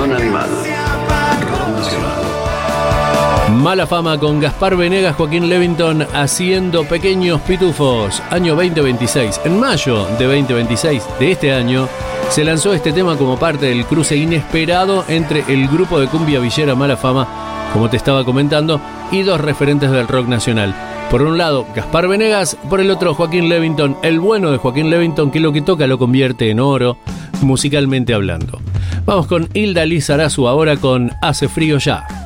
Corazón Animal. Rock nacional. Mala Fama con Gaspar Venegas, Joaquín Levington haciendo Pequeños Pitufos, año 2026. En mayo de 2026 de este año se lanzó este tema como parte del cruce inesperado entre el grupo de cumbia villera Mala Fama, como te estaba comentando, y dos referentes del rock nacional. Por un lado, Gaspar Venegas, por el otro, Joaquín Levington, el bueno de Joaquín Levington, que lo que toca lo convierte en oro, musicalmente hablando. Vamos con Hilda Lizarazu ahora con Hace Frío Ya.